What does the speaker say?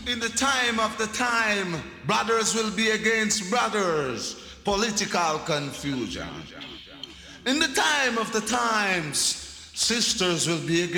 In the time of the time, brothers will be against brothers, political confusion. In the time of the times, sisters will be against